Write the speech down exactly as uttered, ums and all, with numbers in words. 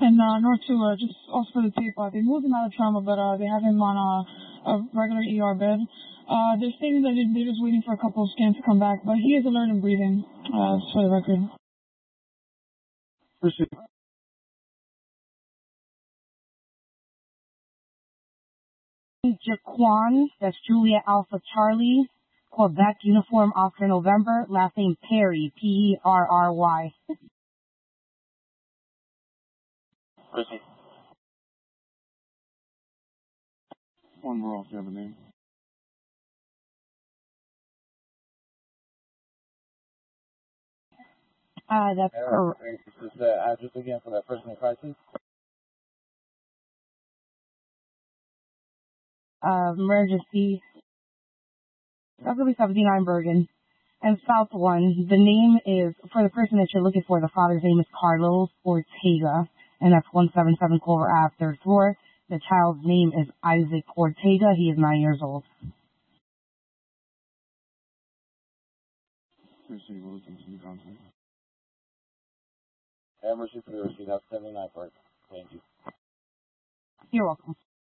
And uh, North to uh, just also for the tape, uh, they moved him out of trauma, but uh, they have him on a, a regular E R bed. Uh, they're stating that they're just waiting for a couple of scans to come back, but he is alert and breathing, uh, for the record. Proceed. Jaquan, that's Julia Alpha Charlie, Quebec uniform, Oscar November, last name Perry, P E R R Y. Proceed. One more off, you have a name. Uh, that's correct. This is the address again for that person in crisis? Uh, emergency. That's gonna be seventy-nine Bergen. And South one, the name is, for the person that you're looking for, the father's name is Carlos Ortega, and that's one seventy-seven Clover Ave, third floor. The child's name is Isaac Ortega. He is nine years old. Proceed, we'll listen to the conference. Emergency for the receipt, that's seventy-nine Park. Thank you. You're welcome.